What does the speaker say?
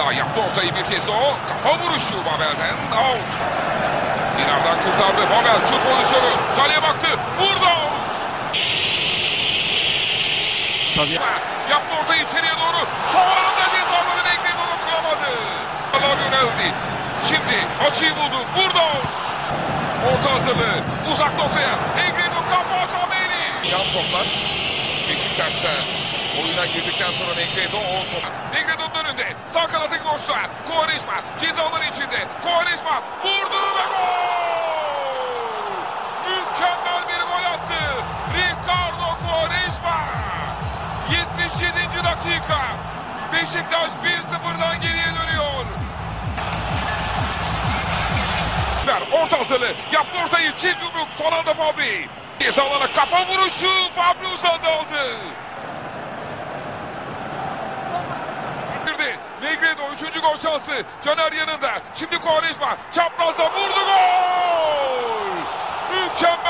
yaptı ortayı bir kez de o. Kafa vuruşu Babel'den. Out. İleriden kurtardı Babel. Şut pozisyonu. Kaleye baktı. Vurdu. Tabii. Yaptı ortayı içeriye doğru. Son anda cezaları Negredo dokunamadı. Allah yöneldi. Şimdi açıyı buldu. Vurdu. Orta hazırlığı. Uzak noktaya. Negredo kafa Kameli. Yan toplar. Beşiktaş'ta oyuna girdikten sonra Negredo o top. Negredo'nun önünde. Sağ kanatı boşluğa. Quaresma cezaları içinde. Quaresma vurdu ve gol! Mükemmel bir gol attı. Ricardo Quaresma. 77. dakika. Beşiktaş 1-0'dan geriye dönüyor. Orta hazırlığı. Yaptı ortayı. Çift yumruk. Son anda Fabri. Cezalara kafa vuruşu. Fabri uzadı aldı. Negredo 3. gol şansı. Caner yanında. Şimdi Quaresma. Çaprazda vurdu gol. Mükemmel.